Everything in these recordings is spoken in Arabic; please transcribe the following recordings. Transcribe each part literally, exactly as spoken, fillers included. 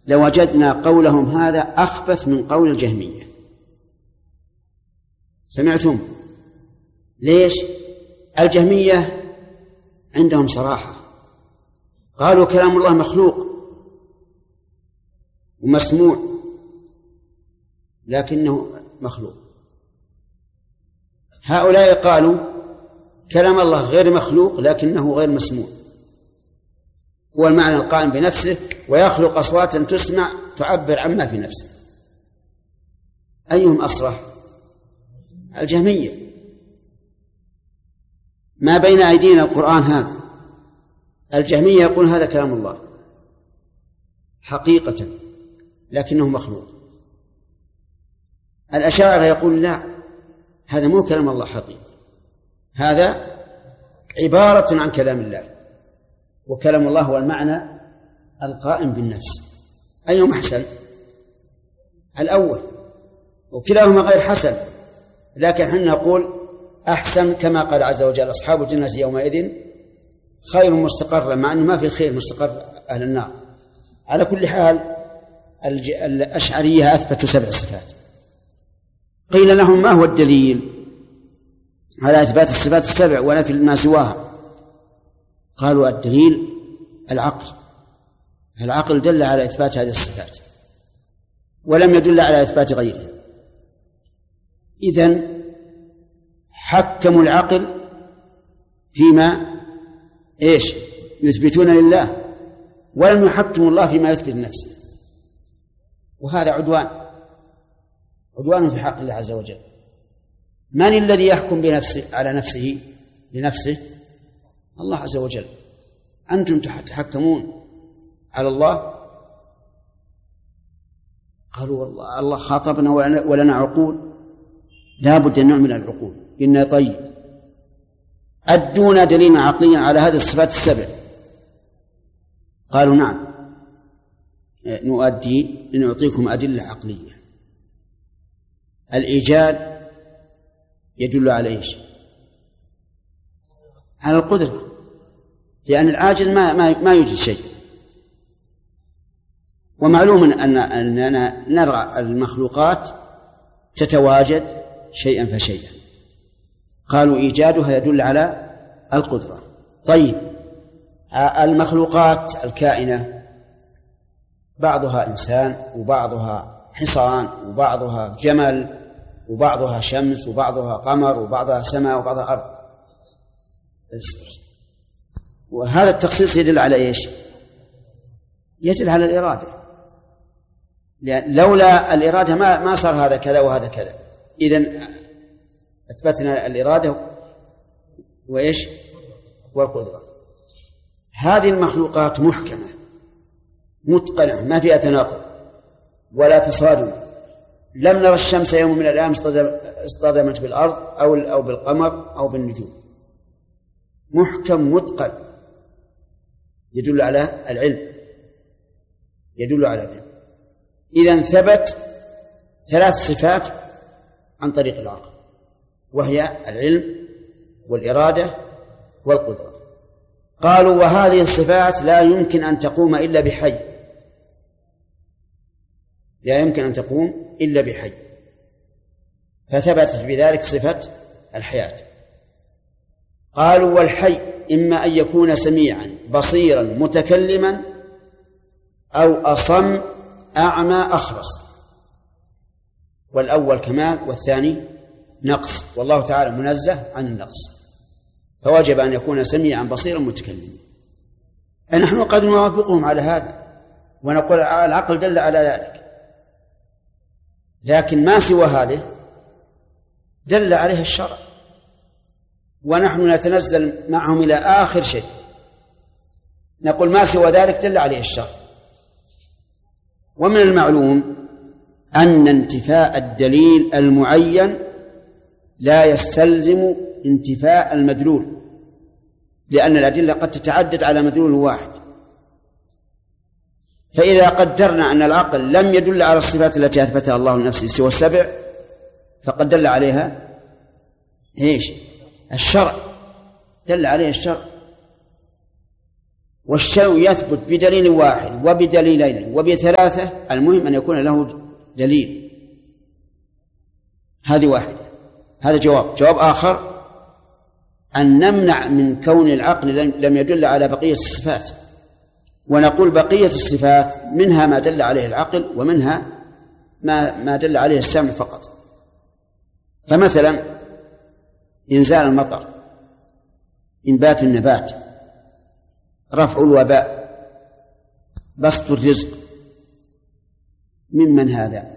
لوجدنا قولهم هذا أخبث من قول الجهمية. سمعتم؟ ليش؟ الجهمية عندهم صراحة، قالوا كلام الله مخلوق ومسموع لكنه مخلوق. هؤلاء قالوا كلام الله غير مخلوق لكنه غير مسموع، هو المعنى القائم بنفسه ويخلق أصواتا تسمع تعبر عما في نفسه. أيهم أصرح؟ الجهمية. ما بين أيدينا القرآن هذا، الجهمية يقول هذا كلام الله حقيقة لكنه مخلوق. الأشاعرة يقول لا، هذا مو كلام الله حقيقة، هذا عبارة عن كلام الله، وكلام الله هو المعنى القائم بالنفس. أيهم أحسن؟ الأول، وكلاهما غير حسن، لكن حنا نقول أحسن كما قال عز وجل أصحاب الجنة يومئذ خير مستقرا، مع أنه ما في خير مستقر أهل النار. على كل حال الأشعرية أثبتوا سبع صفات. قيل لهم ما هو الدليل على إثبات الصفات السبع ونفي ما سواها؟ قالوا الدليل العقل، العقل دل على إثبات هذه الصفات ولم يدل على إثبات غيرها. إذن حكموا العقل فيما إيش يثبتون لله، ولم يحكموا الله فيما يثبت لنفسه، وهذا عدوان عدوان في حق الله عز وجل. من الذي يحكم بنفسه على نفسه لنفسه؟ الله عز وجل. أنتم تحكمون على الله؟ قالوا والله الله خاطبنا ولنا عقول، لا بد أن نعمل العقول. إنه طيب أدونا دليلا عقليا على هذه الصفات السبع. قالوا نعم نؤدي، نعطيكم أدلة عقلية. الإيجاد يدل على إيش؟ على القدرة، لأن العاجز ما ما ما يوجد شيء. ومعلوم أن أننا نرى المخلوقات تتواجد شيئا فشيئا. قالوا إيجادها يدل على القدرة. طيب المخلوقات الكائنة بعضها إنسان وبعضها حصان وبعضها جمل وبعضها شمس وبعضها قمر وبعضها سماء وبعضها أرض، وهذا التخصيص يدل على إيش؟ يدل على الإرادة، لأن لولا الإرادة ما ما صار هذا كذا وهذا كذا. إذن أثبتنا الإرادة وإيش؟ والقدرة. هذه المخلوقات محكمة متقنة ما فيها تناقض ولا تصادم. لم نرى الشمس يوم من الأيام اصطدمت بالأرض أو أو بالقمر أو بالنجوم. محكم متقن يدل على العلم، يدل على العلم. إذن ثبت ثلاث صفات عن طريق العقل، وهي العلم والإرادة والقدرة. قالوا وهذه الصفات لا يمكن أن تقوم إلا بحي، لا يمكن أن تقوم إلا بحي، فثبتت بذلك صفة الحياة. قالوا والحي إما أن يكون سميعا بصيرا متكلما أو أصم أعمى أخرس، والأول كمال والثاني نقص، والله تعالى منزه عن النقص، فوجب أن يكون سميعا بصيرا متكلما. نحن قد نوافقهم على هذا ونقول العقل دل على ذلك، لكن ما سوى هذه دل عليه الشرع، ونحن نتنزل معهم إلى آخر شيء نقول ما سوى ذلك دل عليه الشرع. ومن المعلوم أن انتفاء الدليل المعين لا يستلزم انتفاء المدلول، لأن الأدلة قد تتعدد على مدلول واحد. فإذا قدرنا أن العقل لم يدل على الصفات التي أثبتها الله لنفسه سوى السبع، فقد دل عليها إيش؟ الشرع، دل عليه الشرع. والشيء يثبت بدليل واحد وبدليلين وبثلاثة، المهم أن يكون له دليل. هذه واحدة. هذا جواب. جواب آخر أن نمنع من كون العقل لم يدل على بقية الصفات، ونقول بقية الصفات منها ما دل عليه العقل ومنها ما ما دل عليه السمع فقط. فمثلا إنزال المطر، إنبات النبات، رفع الوباء، بسط الرزق، ممن هذا؟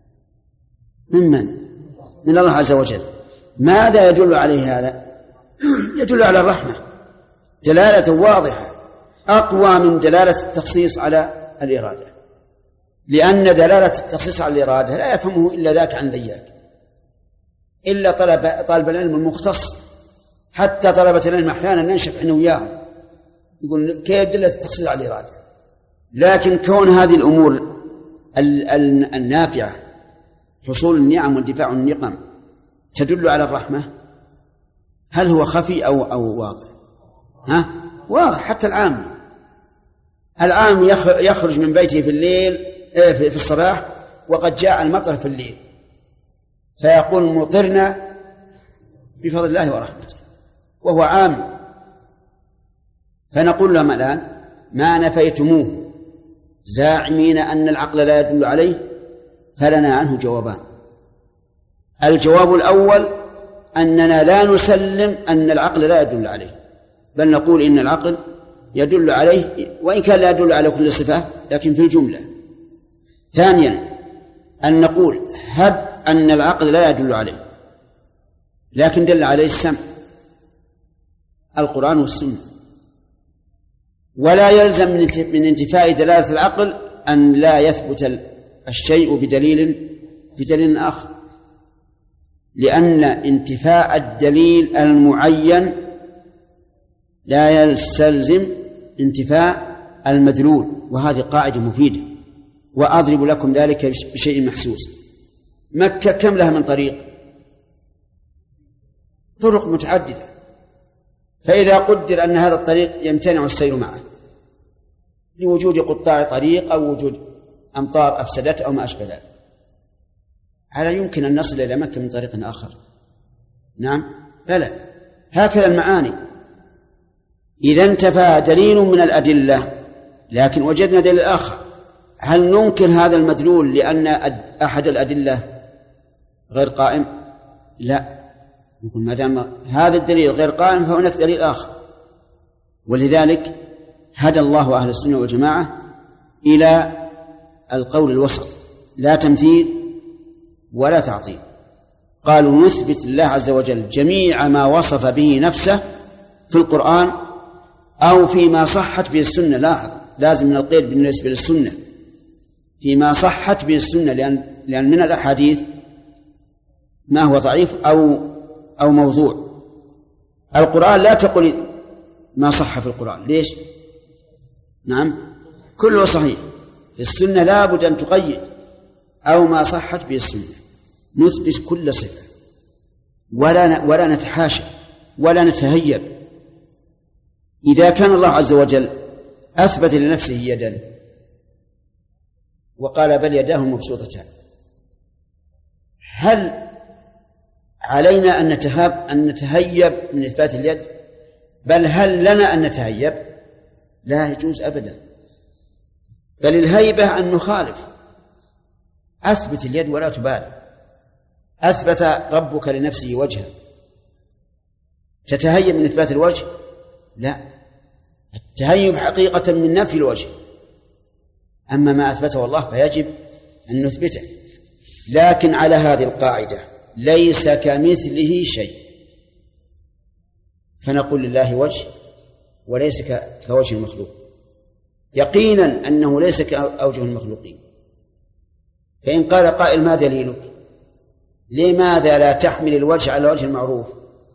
ممن؟ من الله عز وجل. ماذا يدل عليه هذا؟ يدل على الرحمة دلالة واضحة أقوى من دلالة التخصيص على الإرادة، لأن دلالة التخصيص على الإرادة لا يفهمه إلا ذاك عن ذاك، إلا طلب طالب العلم المختص. حتى طلبة العلم أحيانا ننشف إحنا وياهم، يقول كيف دلالة التخصيص على الإرادة؟ لكن كون هذه الأمور النافعة، حصول النعم واندفاع النقم، تدل على الرحمة، هل هو خفي أو أو واضح؟ ها؟ واضح. حتى العام العام يخرج من بيته في الليل في الصباح وقد جاء المطر في الليل، فيقول مطرنا بفضل الله ورحمته، وهو عام. فنقول لهم الآن ما نفيتموه زاعمين أن العقل لا يدل عليه، فلنا عنه جوابان. الجواب الأول أننا لا نسلم أن العقل لا يدل عليه، بل نقول إن العقل يدل عليه وإن كان لا يدل على كل صفة لكن في الجملة. ثانيا أن نقول هب أن العقل لا يدل عليه لكن دل عليه السمع، القرآن والسنة، ولا يلزم من انتفاء دلالة العقل أن لا يثبت الشيء بدليل بدليل آخر، لأن انتفاء الدليل المعين لا يستلزم انتفاء المدلول، وهذه قاعدة مفيدة. وأضرب لكم ذلك بشيء محسوس. مكة كم لها من طريق؟ طرق متعددة، فإذا قدر أن هذا الطريق يمتنع السير معه لوجود قطاع طريق أو وجود أمطار أفسدته أو ما أشبه ذلك، هل يمكن أن نصل إلى مكة من طريق آخر؟ نعم بلى. هكذا المعاني. إذا انتفى دليل من الأدلة لكن وجدنا دليل آخر، هل ننكر هذا المدلول لأن أحد الأدلة غير قائم؟ لا، نقول ما دام هذا الدليل غير قائم فهناك دليل آخر. ولذلك هدى الله أهل السنة والجماعة إلى القول الوسط، لا تمثيل ولا تعطيل. قالوا نثبت الله عز وجل جميع ما وصف به نفسه في القرآن أو فيما صحت به السنة. لاحظ، لازم من القيد بالنسبة للسنة فيما صحت به السنة، لأن لأن من الأحاديث ما هو ضعيف أو أو موضوع. القرآن لا تقل ما صح في القرآن، ليش؟ نعم كله صحيح. في السنة لا بد أن تقيد أو ما صحت به السنة. نثبت كل صفة ولا ولا نتحاشى ولا نتهيب. إذا كان الله عز وجل أثبت لنفسه يدا وقال بل يداه مبسوطتان، هل علينا أن نتهاب أن نتهيب من إثبات اليد؟ بل هل لنا أن نتهيب؟ لا يجوز أبدا. بل الهيبة أن نخالف. أثبت اليد ولا تبالي. أثبت ربك لنفسه وجها، تتهيب من إثبات الوجه؟ لا، التهيب حقيقة من نفي الوجه. أما ما أثبته الله فيجب أن نثبته. لكن على هذه القاعدة ليس كمثله شيء، فنقول لله وجه وليس كوجه المخلوق، يقينا أنه ليس كأوجه المخلوقين. فإن قال قائل ما دليلك؟ لماذا لا تحمل الوجه على وجه المعروف؟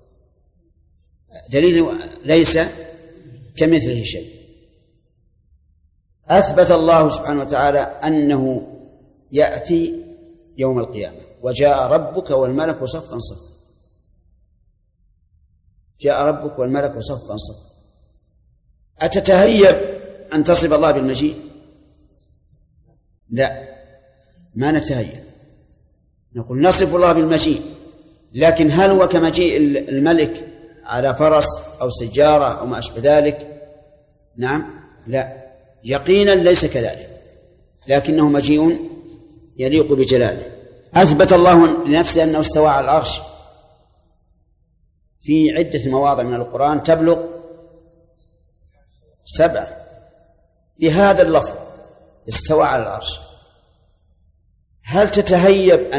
دليل ليس كمثله شيء. أثبت الله سبحانه وتعالى أنه يأتي يوم القيامة وجاء ربك والملك صفا صفا. جاء ربك والملك صفا صفا. أتتهيب أن تصف الله بالمجيء؟ لا، ما نتهيب، نقول نصف الله بالمجيء، لكن هل هو كمجيء الملك على فرس أو سجارة أو ما أشبه ذلك؟ نعم، لا، يقينا ليس كذلك، لكنه مجيء يليق بجلاله. أثبت الله لنفسه أنه استوى على العرش في عدة مواضع من القرآن تبلغ سبعة بهذا اللفظ، استوى على العرش. هل تتهيب